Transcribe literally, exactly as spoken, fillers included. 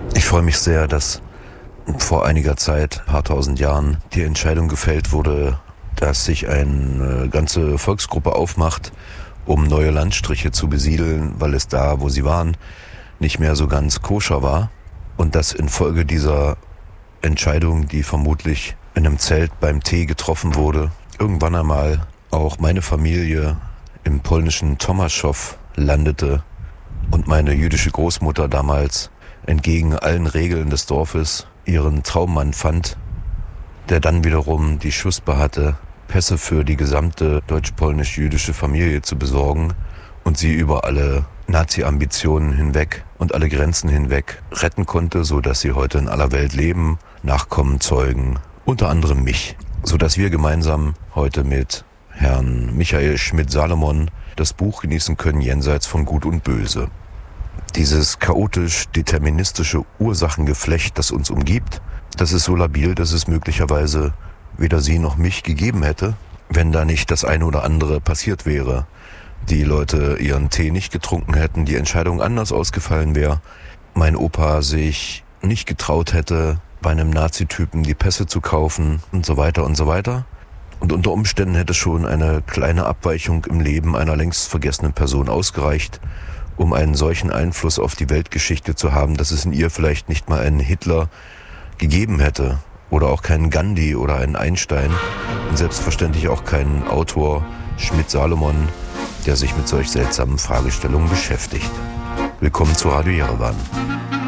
Ich freue mich sehr, dass vor einiger Zeit, ein paar tausend Jahren, die Entscheidung gefällt wurde, dass sich eine ganze Volksgruppe aufmacht, um neue Landstriche zu besiedeln, weil es da, wo sie waren, nicht mehr so ganz koscher war. Und dass infolge dieser Entscheidung, die vermutlich in einem Zelt beim Tee getroffen wurde, irgendwann einmal auch meine Familie im polnischen Tomaszow landete und meine jüdische Großmutter damals entgegen allen Regeln des Dorfes ihren Traummann fand, der dann wiederum die Schuspe hatte, Pässe für die gesamte deutsch-polnisch-jüdische Familie zu besorgen und sie über alle Nazi-Ambitionen hinweg und alle Grenzen hinweg retten konnte, sodass sie heute in aller Welt leben, Nachkommen zeugen, unter anderem mich, sodass wir gemeinsam heute mit Herrn Michael Schmidt-Salomon das Buch genießen können, Jenseits von Gut und Böse. Dieses chaotisch-deterministische Ursachengeflecht, das uns umgibt, das ist so labil, dass es möglicherweise weder Sie noch mich gegeben hätte, wenn da nicht das eine oder andere passiert wäre. Die Leute ihren Tee nicht getrunken hätten, die Entscheidung anders ausgefallen wäre, mein Opa sich nicht getraut hätte, bei einem Nazitypen die Pässe zu kaufen und so weiter und so weiter. Und unter Umständen hätte schon eine kleine Abweichung im Leben einer längst vergessenen Person ausgereicht, um einen solchen Einfluss auf die Weltgeschichte zu haben, dass es in ihr vielleicht nicht mal einen Hitler gegeben hätte oder auch keinen Gandhi oder einen Einstein und selbstverständlich auch keinen Autor Schmidt-Salomon, der sich mit solch seltsamen Fragestellungen beschäftigt. Willkommen zu Radio Jerewan.